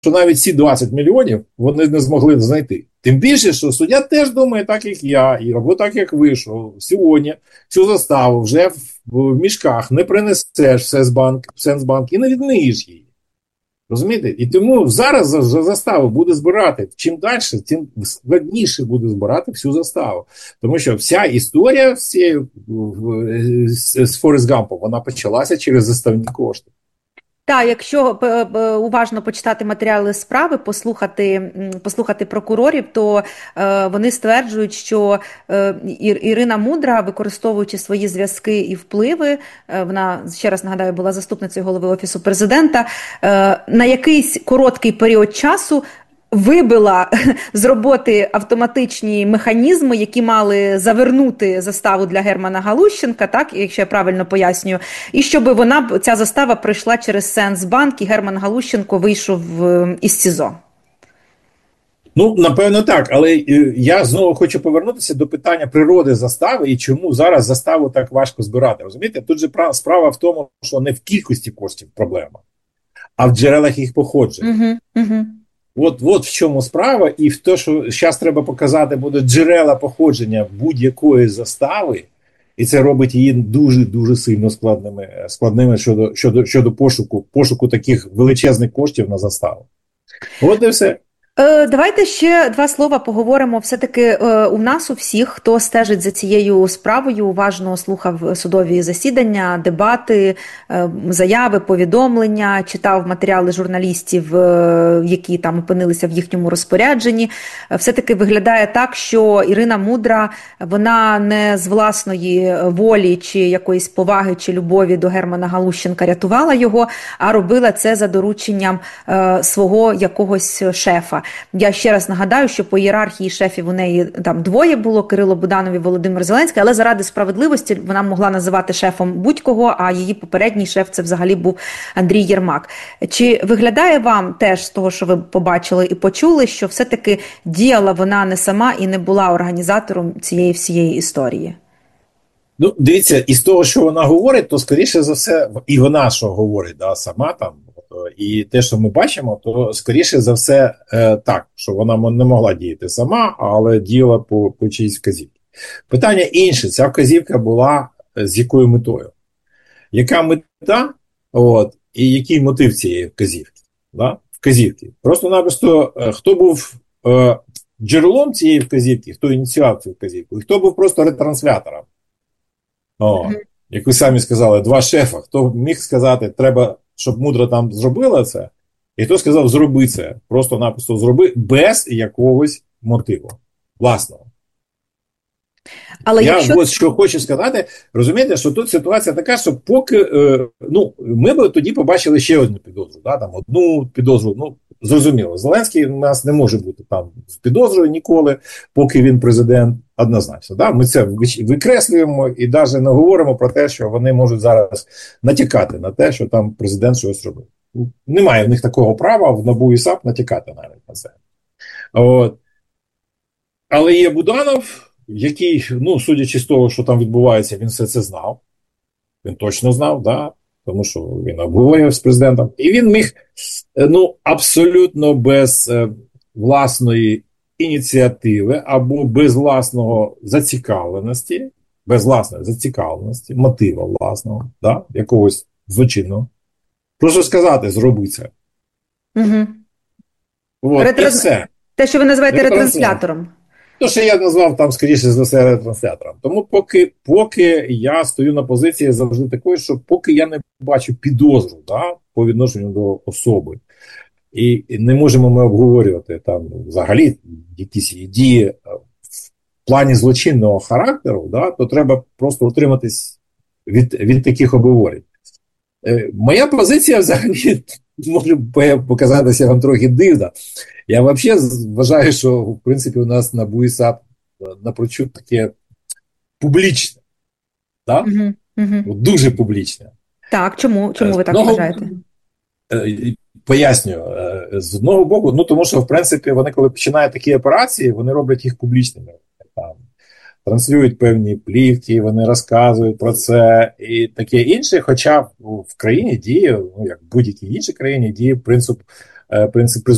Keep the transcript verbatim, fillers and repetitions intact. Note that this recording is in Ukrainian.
що навіть ці двадцять мільйонів вони не змогли знайти. Тим більше, що суддя теж думає так, як я, або так, як ви, що сьогодні цю заставу вже в, в мішках не принесеш в Сенсбанк, в Сенсбанк і не відмиєш її. Розумієте? І тому зараз за, за заставу буде збирати. Чим далі, тим складніше буде збирати всю заставу. Тому що вся історія всі, з, з Форест Гампом, вона почалася через заставні кошти. Так, якщо уважно почитати матеріали справи, послухати, послухати прокурорів, то е, вони стверджують, що е, Ірина Мудра, використовуючи свої зв'язки і впливи, е, вона, ще раз нагадаю, була заступницею голови Офісу Президента, е, на якийсь короткий період часу вибила з роботи автоматичні механізми, які мали завернути заставу для Германа Галущенка, так, якщо я правильно пояснюю, і щоб вона, ця застава пройшла через Сенсбанк, і Герман Галущенко вийшов із СІЗО. Ну, напевно, так, але я знову хочу повернутися до питання природи застави і чому зараз заставу так важко збирати. Розумієте, тут же справа в тому, що не в кількості коштів проблема, а в джерелах їх походження. Угу, угу. От, от в чому справа, і в те, що зараз треба показати буде джерела походження будь-якої застави, і це робить її дуже-дуже сильно складними, складними щодо, щодо, щодо пошуку, пошуку таких величезних коштів на заставу. От і все. Давайте ще два слова поговоримо. Все-таки у нас у всіх, хто стежить за цією справою, уважно слухав судові засідання, дебати, заяви, повідомлення, читав матеріали журналістів, які там опинилися в їхньому розпорядженні. Все-таки виглядає так, що Ірина Мудра, вона не з власної волі чи якоїсь поваги чи любові до Германа Галущенка рятувала його, а робила це за дорученням свого якогось шефа. Я ще раз нагадаю, що по ієрархії шефів у неї там двоє було, Кирило Буданов і Володимир Зеленський, але заради справедливості вона могла називати шефом будь-кого, а її попередній шеф це взагалі був Андрій Єрмак. Чи виглядає вам теж з того, що ви побачили і почули, що все-таки діяла вона не сама і не була організатором цієї всієї історії? Ну, дивіться, із того, що вона говорить, то скоріше за все, і вона що говорить, да, сама там, і те, що ми бачимо, то скоріше за все е, так, що вона не могла діяти сама, але діяла по, по чиїсь вказівці. Питання інше, ця вказівка була з якою метою? Яка мета, от, і який мотив цієї вказівки? Да? Вказівки. Просто-напросто, хто був е, джерелом цієї вказівки, хто ініціював цю вказівку, і хто був просто ретранслятором. О, mm-hmm. Як ви самі сказали, два шефа, хто міг сказати, треба, щоб Мудра там зробила це, і хто сказав, зроби це, просто-напросто зроби, без якогось мотиву власного. Але я якщо... ось що хочу сказати, розумієте, що тут ситуація така, що поки, е, ну, ми б тоді побачили ще одну підозру, да, там одну підозру, ну, зрозуміло, Зеленський у нас не може бути там з підозрою ніколи, поки він президент, однозначно, да, ми це викреслюємо і навіть не говоримо про те, що вони можуть зараз натякати на те, що там президент щось робив. Немає в них такого права в НАБУ і САП натякати навіть на це. От. Але є Буданов, який, ну, судячи з того, що там відбувається, він все це знав. Він точно знав, да, тому що він обговорював з президентом. І він міг, ну, абсолютно без е, власної ініціативи або без власного зацікавленості, без власної зацікавленості, мотива власного, да, якогось злочинного, просто сказати, зроби це. Угу. От, Ретранс... і все. Те, що ви називаєте ретранслятором. То, що я назвав там, скоріше за все, ретранслятором. Тому поки, поки я стою на позиції завжди такої, що поки я не бачу підозру, да, по відношенню до особи, і не можемо ми обговорювати там взагалі якісь дії в плані злочинного характеру, да, то треба просто утриматись від, від таких обговорень. Е, моя позиція взагалі може показатися вам трохи дивна. Я взагалі вважаю, що, в принципі, у нас НАБУ і САП напрочуд таке публічне. Так? Угу, угу. Дуже публічне. Так, чому, чому ви так ну, вважаєте? Пояснюю. З одного боку, ну, тому що, в принципі, вони, коли починають такі операції, вони роблять їх публічними. Там, транслюють певні плівки, вони розказують про це і таке інше, хоча в країні діє, ну, як в будь-якій іншій країні, діє принцип, принцип